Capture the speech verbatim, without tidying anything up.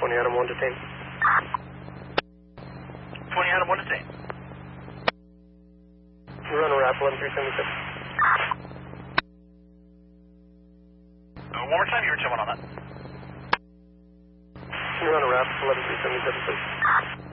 twenty Adam one detained. twenty Adam one detained. We're on a wrap eleven three seventy-six. Uh, one more time, you were ten one on that. We're on a wrap eleven three seventy-seven, please.